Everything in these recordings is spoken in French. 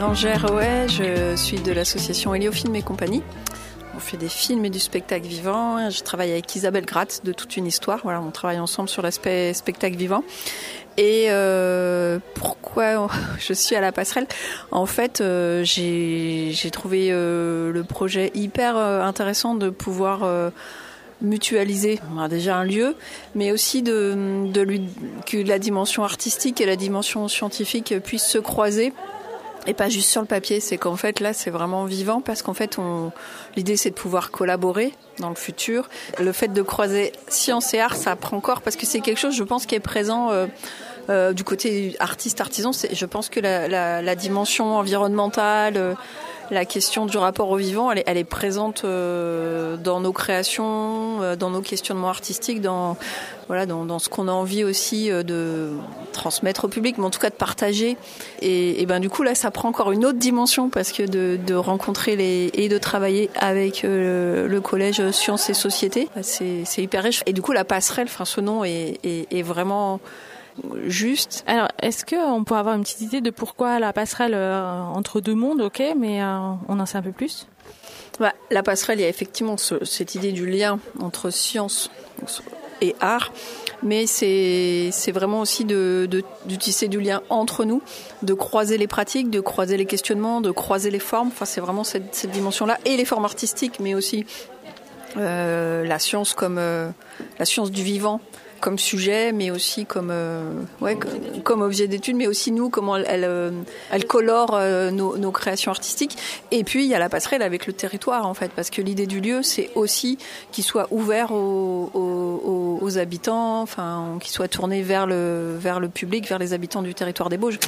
Angère, ouais, je suis de l'association Héliofilm et compagnie. On fait des films et du spectacle vivant. Je travaille avec Isabelle Gratz de Toute une histoire. Voilà, on travaille ensemble sur l'aspect spectacle vivant. Et pourquoi je suis à la passerelle ? En fait, j'ai trouvé le projet hyper intéressant de pouvoir mutualiser déjà un lieu, mais aussi que la dimension artistique et la dimension scientifique puissent se croiser. Et pas juste sur le papier, c'est qu'en fait là c'est vraiment vivant parce qu'en fait l'idée c'est de pouvoir collaborer dans le futur. Le fait de croiser science et art, ça prend corps parce que c'est quelque chose je pense qui est présent du côté artiste-artisan. Je pense que la dimension environnementale, la question du rapport au vivant, elle est présente dans nos créations, dans nos questionnements artistiques, dans ce qu'on a envie aussi de transmettre au public, mais en tout cas de partager. Et ben du coup là, ça prend encore une autre dimension parce que de rencontrer et de travailler avec le collège Sciences et Société, c'est hyper riche. Et du coup la passerelle, ce nom est vraiment juste. Alors, est-ce qu'on peut avoir une petite idée de pourquoi la passerelle entre deux mondes, ok, mais on en sait un peu plus ? La passerelle, il y a effectivement cette idée du lien entre science et art, mais c'est vraiment aussi de tisser du lien entre nous, de croiser les pratiques, de croiser les questionnements, de croiser les formes. Enfin, c'est vraiment cette dimension-là, et les formes artistiques, mais aussi la science comme la science du vivant comme sujet, mais aussi comme objet d'étude, mais aussi nous, comment elle colore nos créations artistiques. Et puis il y a la passerelle avec le territoire en fait, parce que l'idée du lieu, c'est aussi qu'il soit ouvert aux habitants, enfin qu'il soit tourné vers le public, vers les habitants du territoire des Bauges.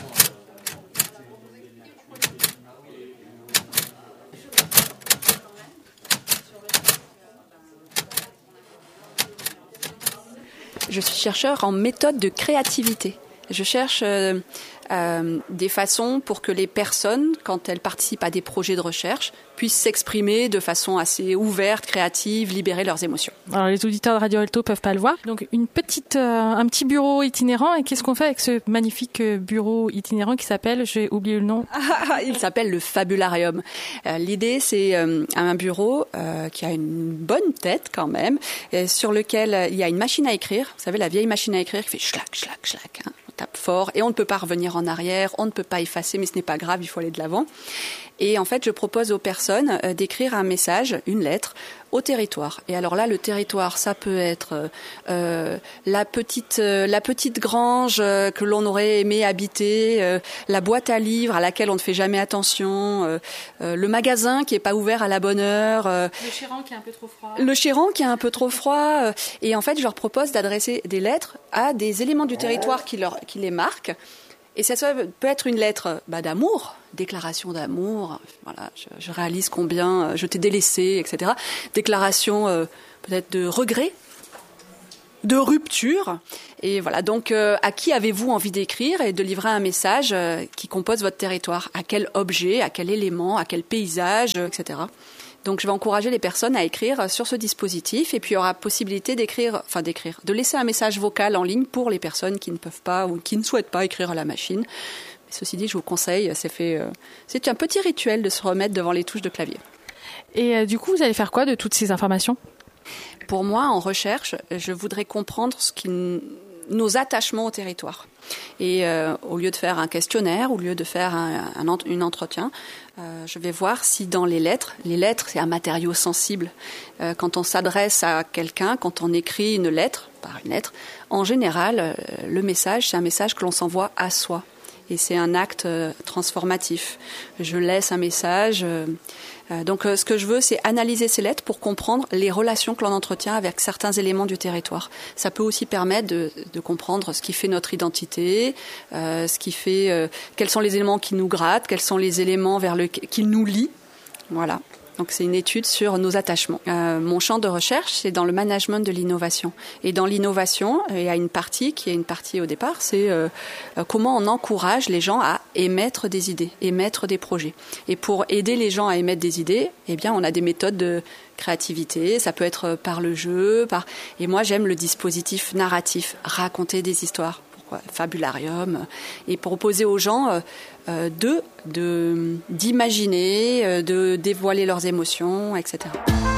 Je suis chercheur en méthode de créativité. Je cherche des façons pour que les personnes, quand elles participent à des projets de recherche, puissent s'exprimer de façon assez ouverte, créative, libérer leurs émotions. Alors les auditeurs de Radio Alto peuvent pas le voir. Donc un petit bureau itinérant. Et qu'est-ce qu'on fait avec ce magnifique bureau itinérant qui s'appelle, j'ai oublié le nom. Il s'appelle le Fabularium. L'idée, c'est un bureau qui a une bonne tête quand même, sur lequel il y a une machine à écrire. Vous savez, la vieille machine à écrire qui fait schlac, schlac, schlac. Hein. On tape fort et on ne peut pas revenir en arrière, on ne peut pas effacer, mais ce n'est pas grave, il faut aller de l'avant. Et en fait, je propose aux personnes d'écrire un message, une lettre, au territoire. Et alors là, le territoire, ça peut être la petite grange que l'on aurait aimé habiter, la boîte à livres à laquelle on ne fait jamais attention, le magasin qui est pas ouvert à la bonne heure, le chéran qui est un peu trop froid. Le chéran qui est un peu trop froid. Et en fait, je leur propose d'adresser des lettres à des éléments du territoire qui les marquent. Et ça peut être une lettre d'amour, déclaration d'amour, voilà, je réalise combien je t'ai délaissé, etc. Déclaration peut-être de regret, de rupture. Et voilà, donc à qui avez-vous envie d'écrire et de livrer un message qui compose votre territoire ? À quel objet, à quel élément, à quel paysage, etc. Donc je vais encourager les personnes à écrire sur ce dispositif et puis il y aura possibilité de laisser un message vocal en ligne pour les personnes qui ne peuvent pas ou qui ne souhaitent pas écrire à la machine. Mais ceci dit, je vous conseille, c'est un petit rituel de se remettre devant les touches de clavier. Et du coup, vous allez faire quoi de toutes ces informations ? Pour moi, en recherche, je voudrais comprendre nos attachements au territoire. Et au lieu de faire un questionnaire, au lieu de faire un entretien, je vais voir si dans les lettres c'est un matériau sensible. Quand on s'adresse à quelqu'un, quand on écrit une lettre, en général, le message, c'est un message que l'on s'envoie à soi. Et c'est un acte transformatif. Je laisse un message. Donc ce que je veux, c'est analyser ces lettres pour comprendre les relations que l'on entretient avec certains éléments du territoire. Ça peut aussi permettre de comprendre ce qui fait notre identité, quels sont les éléments qui nous grattent, quels sont les éléments qui nous lient. Voilà. Donc c'est une étude sur nos attachements. Mon champ de recherche, c'est dans le management de l'innovation. Et dans l'innovation, il y a une partie qui est une partie au départ, c'est comment on encourage les gens à émettre des idées, émettre des projets. Et pour aider les gens à émettre des idées, eh bien, on a des méthodes de créativité. Ça peut être par le jeu, et moi j'aime le dispositif narratif, raconter des histoires. fabularium, et proposer aux gens d'imaginer, de dévoiler leurs émotions, etc.